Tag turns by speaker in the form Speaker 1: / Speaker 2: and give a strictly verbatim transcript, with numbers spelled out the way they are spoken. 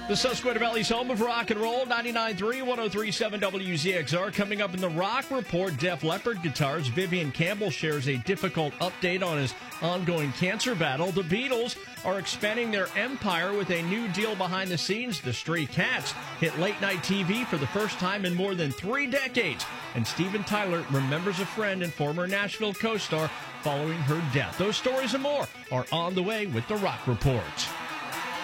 Speaker 1: The Susquehanna Valley's home of rock and roll, ninety-nine point three, one oh three point seven W Z X R. Coming up in the Rock Report, Def Leppard guitars. Vivian Campbell shares a difficult update on his ongoing cancer battle. The Beatles are expanding their empire with a new deal behind the scenes. The Stray Cats hit late-night T V for the first time in more than three decades. And Steven Tyler remembers a friend and former Nashville co-star following her death. Those stories and more are on the way with the Rock Report.